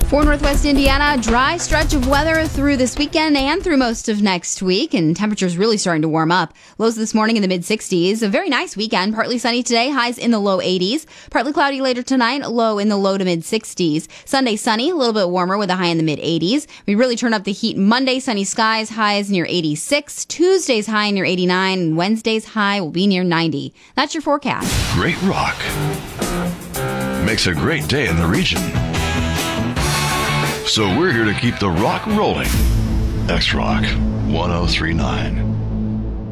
For Northwest Indiana, dry stretch of weather through this weekend and through most of next week, and temperatures really starting to warm up. Lows this morning in the mid-60s. A very nice weekend. Partly sunny today, highs in the low 80s. Partly cloudy later tonight, low in the low to mid-60s. Sunday sunny, a little bit warmer with a high in the mid-80s. We really turn up the heat Monday, sunny skies, highs near 86. Tuesday's high near 89, and Wednesday's high will be near 90. That's your forecast. Great rock makes a great day in the region. So we're here to keep the rock rolling. X-Rock 1039.